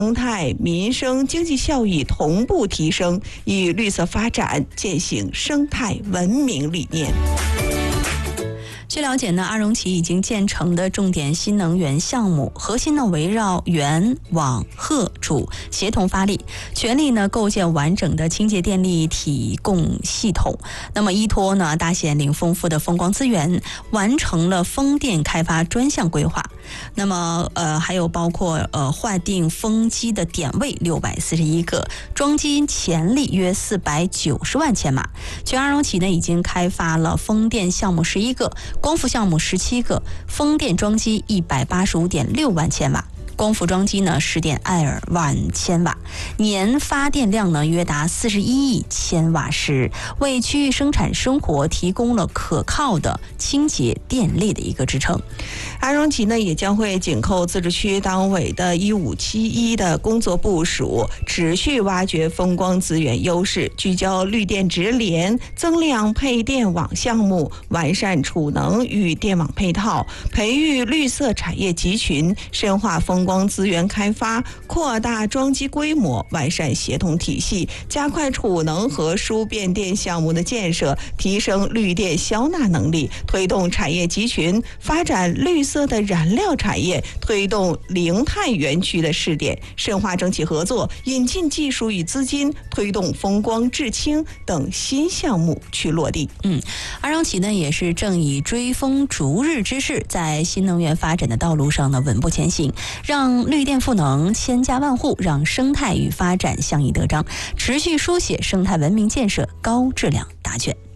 生态、民生、经济效益同步提升，以绿色发展践行生态文明理念。 据了解呢，阿荣旗已经建成的重点新能源项目，核心呢围绕原、网、荷、主协同发力，全力呢构建完整的清洁电力提供系统。那么依托呢大兴安岭丰富的风光资源，完成了风电开发专项规划。那么还有包括划定风机的点位641个，装机潜力约490万千瓦。全阿荣旗呢已经开发了风电项目11个。光伏项目17个，风电装机185.6万千瓦，光伏装机呢10.2万千瓦，年发电量呢约达41亿千瓦时，为区域生产生活提供了可靠的清洁电力的一个支撑。 阿荣旗呢也将会紧扣自治区党委的1571的工作部署，持续挖掘风光资源优势，聚焦绿电直连、增量配电网项目，完善储能与电网配套，培育绿色产业集群，深化风光资源开发，扩大装机规模，完善协同体系，加快储能和输变电项目的建设，提升绿电消纳能力，推动产业集群发展绿色的燃料产业，推动零碳园区的试点，深化政企合作，引进技术与资金，推动风光制氢等新项目去落地。 阿荣旗呢也是正以追风逐日之势，在新能源发展的道路上呢稳步前行，让绿电赋能千家万户，让生态与发展相依得彰，持续书写生态文明建设高质量答卷。